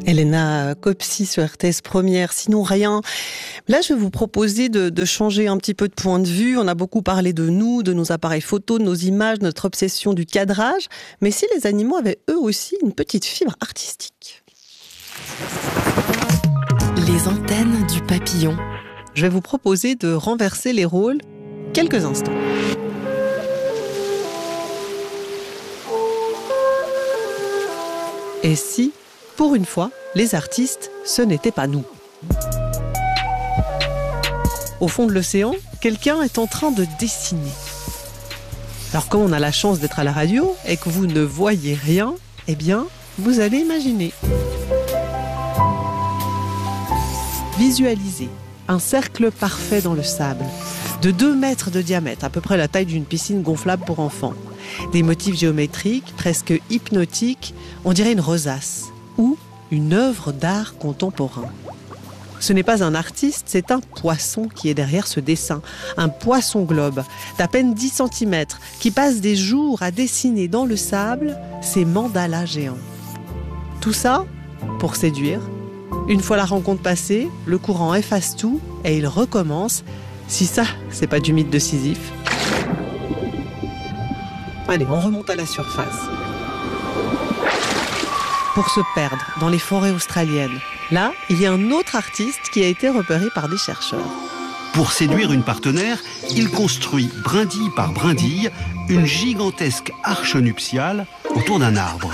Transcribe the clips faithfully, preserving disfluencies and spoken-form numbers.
Elena Copsi sur R T S Première, sinon rien. Là, je vais vous proposer de, de changer un petit peu de point de vue. On a beaucoup parlé de nous, de nos appareils photos, de nos images, de notre obsession du cadrage. Mais si les animaux avaient eux aussi une petite fibre artistique? Les antennes du papillon. Je vais vous proposer de renverser les rôles quelques instants. Et si, pour une fois, les artistes, ce n'était pas nous? Au fond de l'océan, quelqu'un est en train de dessiner. Alors comme on a la chance d'être à la radio et que vous ne voyez rien, eh bien, vous allez imaginer. Visualisez un cercle parfait dans le sable, de deux mètres de diamètre, à peu près la taille d'une piscine gonflable pour enfants. Des motifs géométriques, presque hypnotiques, on dirait une rosace ou une œuvre d'art contemporain. Ce n'est pas un artiste, c'est un poisson qui est derrière ce dessin. Un poisson globe d'à peine dix centimètres qui passe des jours à dessiner dans le sable ces mandalas géants. Tout ça pour séduire. Une fois la rencontre passée, le courant efface tout et il recommence. Si ça, c'est pas du mythe de Sisyphe. Allez, on remonte à la surface. Pour se perdre dans les forêts australiennes. Là, il y a un autre artiste qui a été repéré par des chercheurs. Pour séduire une partenaire, il construit, brindille par brindille, une gigantesque arche nuptiale autour d'un arbre.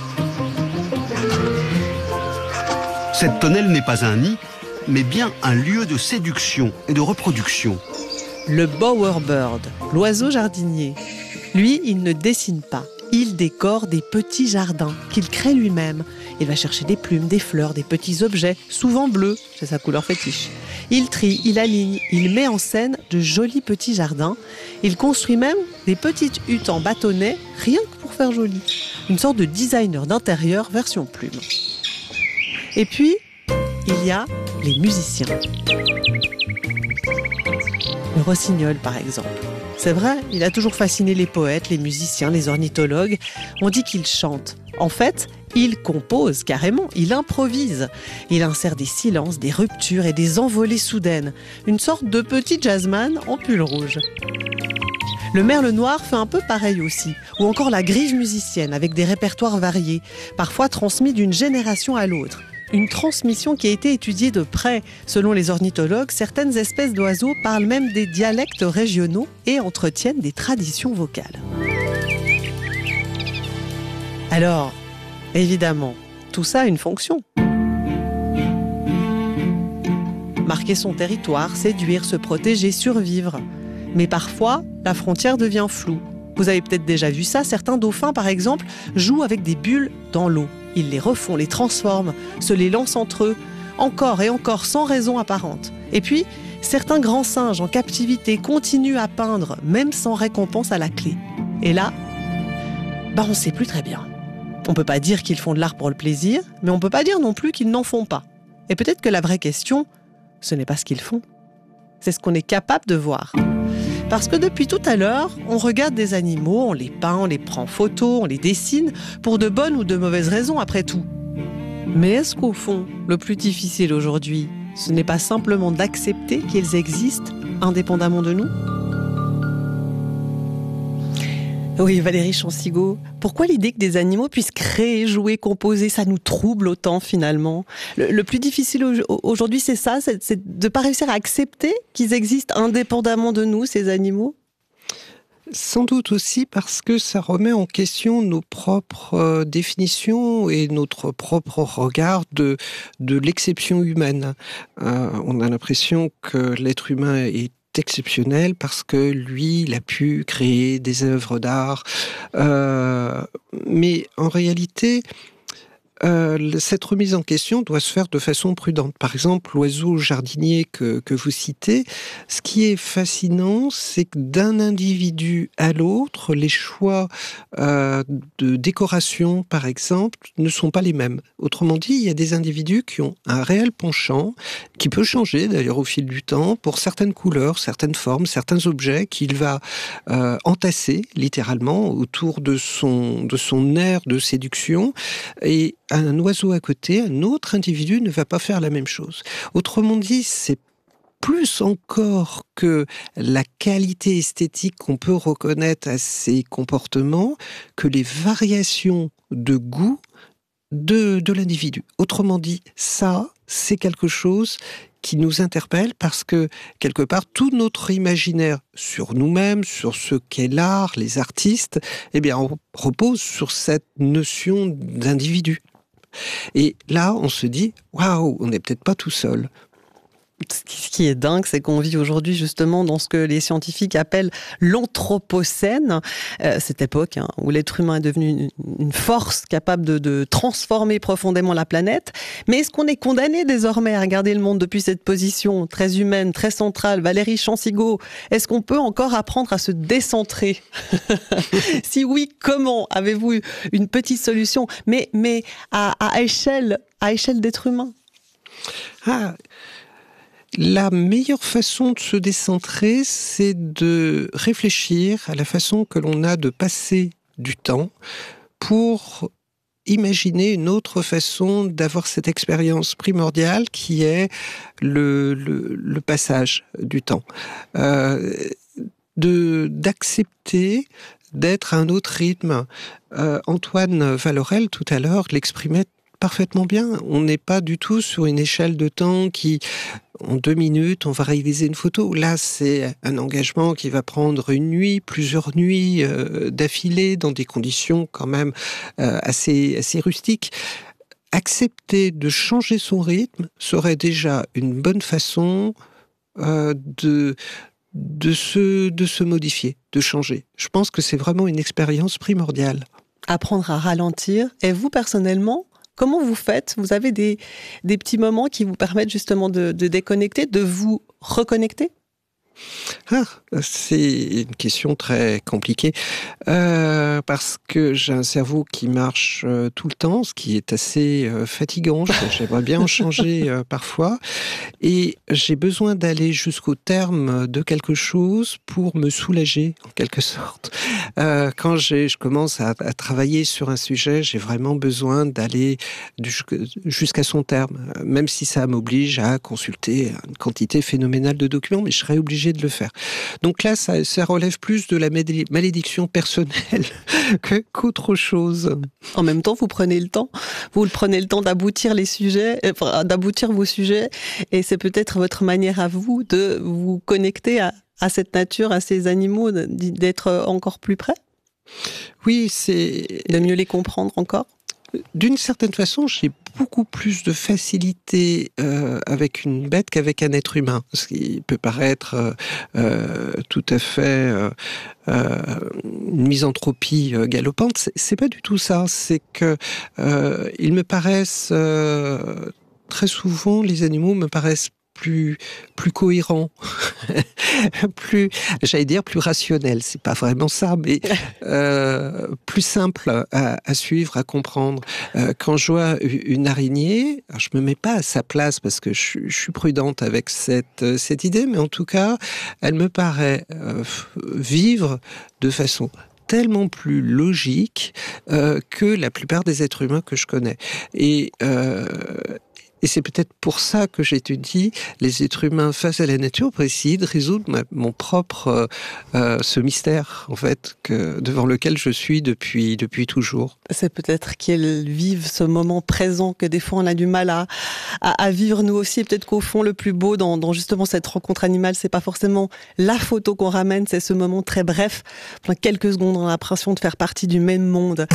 Cette tonnelle n'est pas un nid, mais bien un lieu de séduction et de reproduction. Le bowerbird, l'oiseau jardinier. Lui, il ne dessine pas. Il décore des petits jardins qu'il crée lui-même. Il va chercher des plumes, des fleurs, des petits objets, souvent bleus, c'est sa couleur fétiche. Il trie, il aligne, il met en scène de jolis petits jardins. Il construit même des petites huttes en bâtonnets, rien que pour faire joli. Une sorte de designer d'intérieur version plume. Et puis, il y a les musiciens. Le rossignol, par exemple. C'est vrai, il a toujours fasciné les poètes, les musiciens, les ornithologues. On dit qu'il chante. En fait, il compose carrément, il improvise. Il insère des silences, des ruptures et des envolées soudaines. Une sorte de petit jazzman en pull rouge. Le merle noir fait un peu pareil aussi. Ou encore la grise musicienne avec des répertoires variés, parfois transmis d'une génération à l'autre. Une transmission qui a été étudiée de près. Selon les ornithologues, certaines espèces d'oiseaux parlent même des dialectes régionaux et entretiennent des traditions vocales. Alors, évidemment, tout ça a une fonction. Marquer son territoire, séduire, se protéger, survivre. Mais parfois, la frontière devient floue. Vous avez peut-être déjà vu ça, certains dauphins, par exemple, jouent avec des bulles dans l'eau. Ils les refont, les transforment, se les lancent entre eux, encore et encore sans raison apparente. Et puis, certains grands singes en captivité continuent à peindre, même sans récompense à la clé. Et là, bah on ne sait plus très bien. On ne peut pas dire qu'ils font de l'art pour le plaisir, mais on ne peut pas dire non plus qu'ils n'en font pas. Et peut-être que la vraie question, ce n'est pas ce qu'ils font. C'est ce qu'on est capable de voir. Parce que depuis tout à l'heure, on regarde des animaux, on les peint, on les prend en photo, on les dessine, pour de bonnes ou de mauvaises raisons après tout. Mais est-ce qu'au fond, le plus difficile aujourd'hui, ce n'est pas simplement d'accepter qu'ils existent indépendamment de nous ? Oui, Valérie Chansigo, pourquoi l'idée que des animaux puissent créer, jouer, composer, ça nous trouble autant finalement ? Le, le plus difficile au, aujourd'hui, c'est ça, c'est, c'est de ne pas réussir à accepter qu'ils existent indépendamment de nous, ces animaux ? Sans doute aussi parce que ça remet en question nos propres euh, définitions et notre propre regard de, de l'exception humaine. Euh, on a l'impression que l'être humain est exceptionnel parce que lui, il a pu créer des œuvres d'art. Euh, mais en réalité, euh, cette remise en question doit se faire de façon prudente. Par exemple, l'oiseau jardinier que, que vous citez, ce qui est fascinant, c'est que d'un individu à l'autre, les choix euh, de décoration, par exemple, ne sont pas les mêmes. Autrement dit, il y a des individus qui ont un réel penchant, qui peut changer d'ailleurs au fil du temps, pour certaines couleurs, certaines formes, certains objets qu'il va euh, entasser littéralement autour de son, de son aire de séduction. Et un oiseau à côté, un autre individu ne va pas faire la même chose. Autrement dit, c'est plus encore que la qualité esthétique qu'on peut reconnaître à ces comportements, que les variations de goût de, de l'individu. Autrement dit, ça, c'est quelque chose qui nous interpelle parce que, quelque part, tout notre imaginaire sur nous-mêmes, sur ce qu'est l'art, les artistes, eh bien, on repose sur cette notion d'individu. Et là, on se dit, waouh, on n'est peut-être pas tout seul. Ce qui est dingue, c'est qu'on vit aujourd'hui justement dans ce que les scientifiques appellent l'anthropocène, euh, cette époque hein, où l'être humain est devenu une, une force capable de, de transformer profondément la planète. Mais est-ce qu'on est condamné désormais à regarder le monde depuis cette position très humaine, très centrale? Valérie Chancigot, est-ce qu'on peut encore apprendre à se décentrer? Si oui, comment? Avez-vous une petite solution, mais, mais à, à échelle, à échelle d'être humain? Ah. La meilleure façon de se décentrer, c'est de réfléchir à la façon que l'on a de passer du temps pour imaginer une autre façon d'avoir cette expérience primordiale qui est le, le, le passage du temps. Euh, de, d'accepter d'être à un autre rythme. Euh, Antoine Valorel, tout à l'heure, l'exprimait parfaitement bien. On n'est pas du tout sur une échelle de temps qui, en deux minutes, on va réaliser une photo. Là, c'est un engagement qui va prendre une nuit, plusieurs nuits euh, d'affilée, dans des conditions quand même euh, assez, assez rustiques. Accepter de changer son rythme serait déjà une bonne façon euh, de... De se, de se modifier, de changer. Je pense que c'est vraiment une expérience primordiale. Apprendre à ralentir. Et vous, personnellement, comment vous faites? Vous avez des, des petits moments qui vous permettent justement de, de déconnecter, de vous reconnecter? Ah, c'est une question très compliquée euh, parce que j'ai un cerveau qui marche euh, tout le temps, ce qui est assez euh, fatigant. J'aimerais bien en changer euh, parfois, et j'ai besoin d'aller jusqu'au terme de quelque chose pour me soulager en quelque sorte. Euh, quand j'ai, je commence à, à travailler sur un sujet, j'ai vraiment besoin d'aller jusqu'à son terme, même si ça m'oblige à consulter une quantité phénoménale de documents, mais je serais obligé de le faire. Donc là, ça, ça relève plus de la malédiction personnelle que, qu'autre chose. En même temps, vous prenez le temps, vous prenez le temps d'aboutir les sujets, enfin, d'aboutir vos sujets, et c'est peut-être votre manière à vous de vous connecter à, à cette nature, à ces animaux, d'être encore plus près. Oui, c'est... De mieux les comprendre encore. D'une certaine façon, j'ai beaucoup plus de facilité euh, avec une bête qu'avec un être humain. Ce qui peut paraître euh, euh, tout à fait euh, euh, une misanthropie euh, galopante. C'est, c'est pas du tout ça. C'est que euh, ils me paraissent euh, très souvent, les animaux me paraissent plus plus cohérent, plus, j'allais dire plus rationnel, c'est pas vraiment ça, mais euh, plus simple à, à suivre, à comprendre. Euh, quand je vois une araignée, alors je me mets pas à sa place parce que je, je suis prudente avec cette cette idée, mais en tout cas, elle me paraît euh, vivre de façon tellement plus logique euh, que la plupart des êtres humains que je connais. Et euh, Et c'est peut-être pour ça que j'étudie les êtres humains face à la nature, pour essayer de résoudre ma, mon propre, euh, euh, ce mystère, en fait, que, devant lequel je suis depuis, depuis toujours. C'est peut-être qu'elles vivent ce moment présent que des fois on a du mal à, à, à vivre nous aussi. Et peut-être qu'au fond, le plus beau dans, dans justement cette rencontre animale, c'est pas forcément la photo qu'on ramène, c'est ce moment très bref, pendant quelques secondes, on a l'impression de faire partie du même monde.